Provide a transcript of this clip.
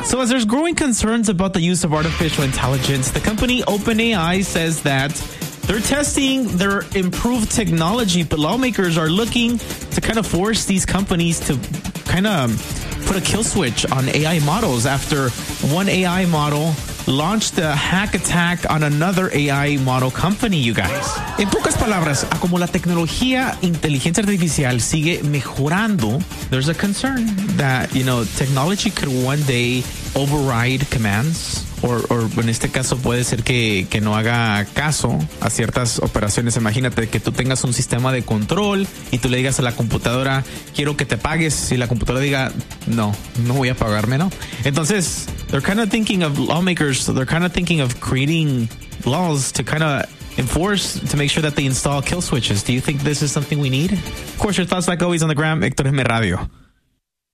So as there's growing concerns about the use of artificial intelligence, the company OpenAI says that they're testing their improved technology, but lawmakers are looking to kind of force these companies to kind of put a kill switch on AI models after one AI model launched a hack attack on another AI model company, you guys. En pocas palabras, como la tecnología inteligencia artificial sigue mejorando, there's a concern that, technology could one day override commands. O en este caso puede ser que no haga caso a ciertas operaciones. Imagínate que tú tengas un sistema de control y tú le digas a la computadora, quiero que te pagues, y la computadora diga, no voy a pagarme, ¿no? Entonces, they're kind of thinking of lawmakers, they're kind of thinking of creating laws to kind of enforce, to make sure that they install kill switches. Do you think this is something we need? Of course, your thoughts like always on the gram, Héctor M. Radio.